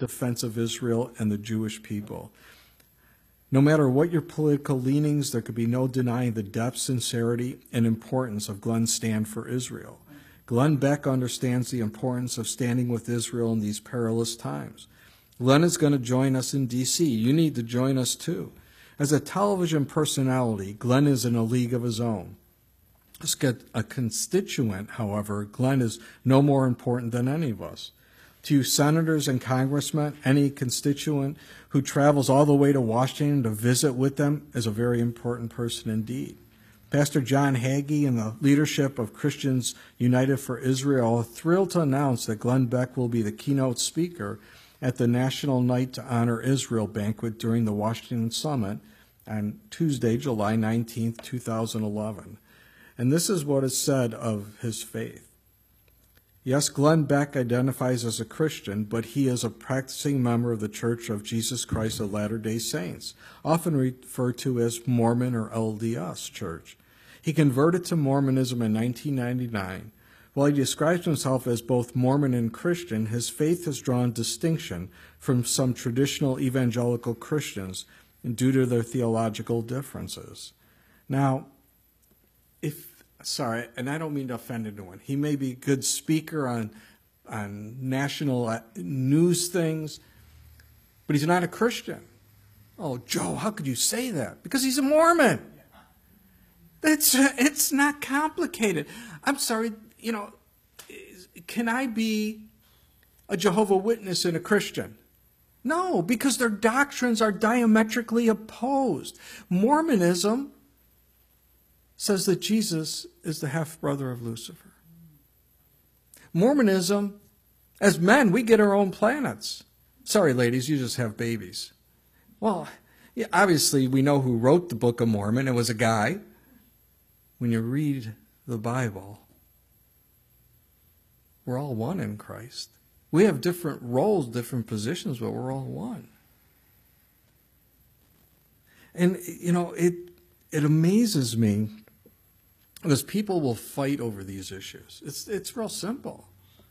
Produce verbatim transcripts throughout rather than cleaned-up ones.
defense of Israel and the Jewish people. No matter what your political leanings, there could be no denying the depth, sincerity, and importance of Glenn's stand for Israel. Glenn Beck understands the importance of standing with Israel in these perilous times. Glenn is going to join us in D C You need to join us too. As a television personality, Glenn is in a league of his own. As a constituent, however, Glenn is no more important than any of us. To you senators and congressmen, any constituent who travels all the way to Washington to visit with them is a very important person indeed. Pastor John Hagee and the leadership of Christians United for Israel are thrilled to announce that Glenn Beck will be the keynote speaker at the National Night to Honor Israel banquet during the Washington Summit on Tuesday, July nineteenth, two thousand eleven. And this is what is said of his faith. Yes, Glenn Beck identifies as a Christian, but he is a practicing member of the Church of Jesus Christ of Latter-day Saints, often referred to as Mormon or L D S Church. He converted to Mormonism in nineteen ninety-nine. While he describes himself as both Mormon and Christian, his faith has drawn distinction from some traditional evangelical Christians due to their theological differences. Now, if, sorry, and I don't mean to offend anyone, he may be a good speaker on, on national news things, but he's not a Christian. Oh, Joe, how could you say that? Because he's a Mormon. It's, it's not complicated. I'm sorry, you know, can I be a Jehovah's Witness and a Christian? No, because their doctrines are diametrically opposed. Mormonism says that Jesus is the half-brother of Lucifer. Mormonism, as men, we get our own planets. Sorry, ladies, you just have babies. Well, yeah, obviously, we know who wrote the Book of Mormon. It was a guy. When you read the Bible, we're all one in Christ. We have different roles, different positions, but we're all one. And, you know, it it amazes me because people will fight over these issues. It's, it's real simple.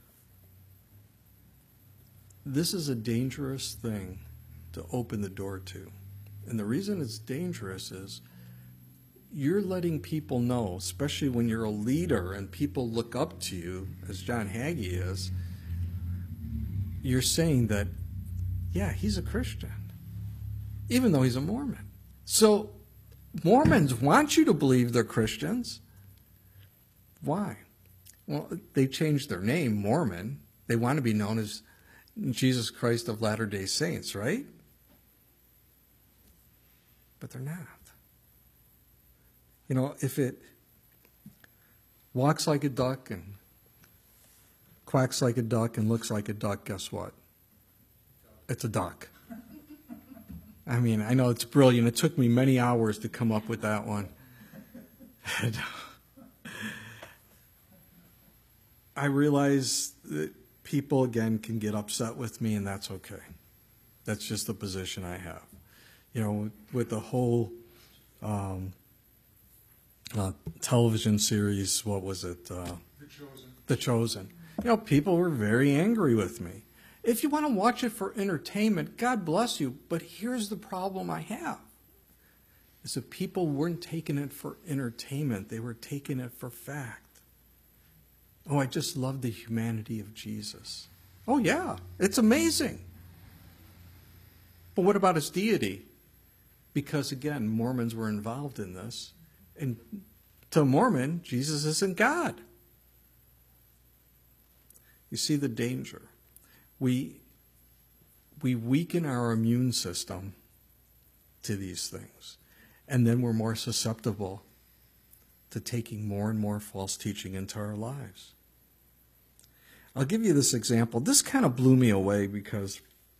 This is a dangerous thing to open the door to. And the reason it's dangerous is you're letting people know, especially when you're a leader and people look up to you, as John Hagee is, you're saying that, yeah, he's a Christian, even though he's a Mormon. So Mormons want you to believe they're Christians. Why? Well, they changed their name, Mormon. They want to be known as Jesus Christ of Latter-day Saints, right? But they're not. You know, if it walks like a duck and quacks like a duck and looks like a duck, guess what? It's a duck. I mean, I know it's brilliant. It took me many hours to come up with that one. I realize that people, again, can get upset with me, and that's okay. That's just the position I have. You know, with the whole um, uh, television series, what was it? Uh, The Chosen. The Chosen. You know, people were very angry with me. If you want to watch it for entertainment, God bless you, but here's the problem I have. Is that people weren't taking it for entertainment. They were taking it for fact. Oh, I just love the humanity of Jesus. Oh, yeah, it's amazing. But what about his deity? Because, again, Mormons were involved in this. And to a Mormon, Jesus isn't God. You see the danger. We, we weaken our immune system to these things. And then we're more susceptible to taking more and more false teaching into our lives. I'll give you this example. This kind of blew me away because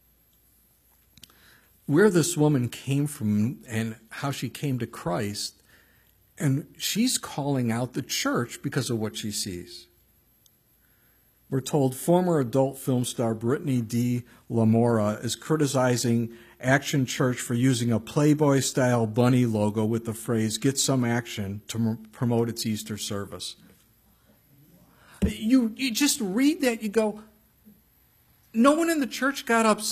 where this woman came from and how she came to Christ, and she's calling out the church because of what she sees. We're told former adult film star Brittany D. Lamora is criticizing Action Church for using a Playboy-style bunny logo with the phrase, "Get some action," to promote its Easter service. You, you just read that, you go, no one in the church got upset.